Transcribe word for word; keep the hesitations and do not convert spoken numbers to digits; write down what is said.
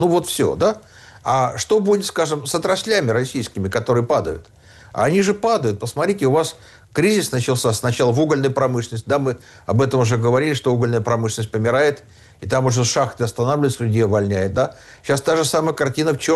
Ну вот все, да? А что будет, скажем, с отраслями российскими, которые падают? А они же падают. Посмотрите, у вас кризис начался сначала в угольной промышленности. Да, мы об этом уже говорили, что угольная промышленность помирает, и там уже шахты останавливаются, людей увольняют. Да? Сейчас та же самая картина в черном.